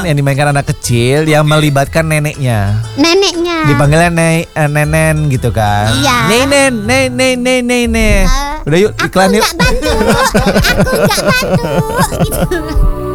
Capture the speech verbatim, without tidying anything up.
yang dimainkan anak kecil yang melibatkan neneknya. Neneknya. Dipanggilnya ne eh, nenen gitu kan. Iya. Nenen, nenen, nenen, nenen. Uh, Udah yuk iklan aku yuk. nggak bantu, aku nggak bantu. Gitu.